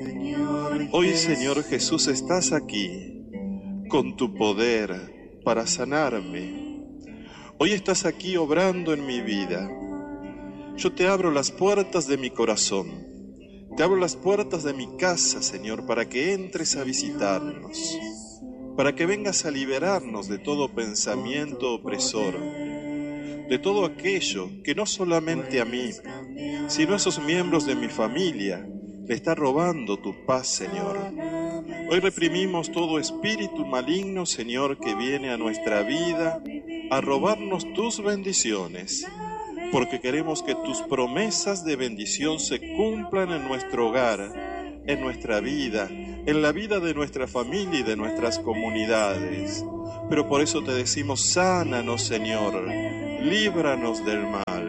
Hoy, Señor Jesús, estás aquí con tu poder para sanarme. Hoy estás aquí obrando en mi vida. Yo te abro las puertas de mi corazón. Te abro las puertas de mi casa, Señor, para que entres a visitarnos, para que vengas a liberarnos de todo pensamiento opresor, de todo aquello que no solamente a mí, sino a esos miembros de mi familia le está robando tu paz, Señor. Hoy reprimimos todo espíritu maligno, Señor, que viene a nuestra vida a robarnos tus bendiciones, porque queremos que tus promesas de bendición se cumplan en nuestro hogar, en nuestra vida, en la vida de nuestra familia y de nuestras comunidades. Pero por eso te decimos, sánanos, Señor, líbranos del mal.